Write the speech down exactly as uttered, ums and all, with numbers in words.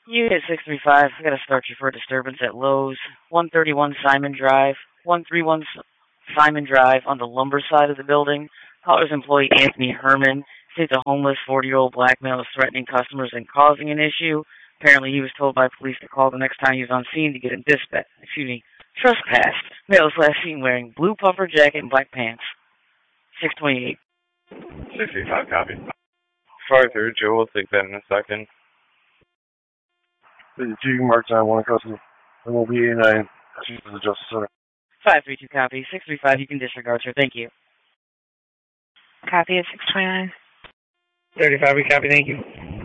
Unit six three five, I got a start you for a disturbance at Lowe's, one thirty-one Simon Drive, one thirty-one Simon Drive on the lumber side of the building. Caller's employee Anthony Herman states a homeless forty-year-old black male is threatening customers and causing an issue. Apparently he was told by police to call the next time he was on scene to get him dispatched. Excuse me, trespassed. Male was last seen wearing blue puffer jacket and black pants. six twenty-eight. sixty-five, copy. Far through, Joe will take that in a second. G, Mark nine one, custody. M O B eighty-nine, Chief of the Justice Center. five three two, copy. six three five, you can disregard, sir. Thank you. Copy at six twenty-nine. thirty-five, we copy, thank you.